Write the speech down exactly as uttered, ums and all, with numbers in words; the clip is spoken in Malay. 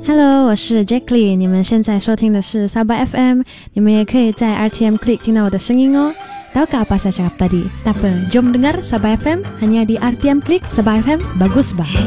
Hello， 我是 Jacqueline， 你们现在收听的是 Sabah F M， 你们也可以在 R T M Klik 听到我的声音哦。Tahukah apa saya cakap tadi? Tak apa, jom dengar Sabah F M hanya di R T M Klik. Sabah F M bagus bah.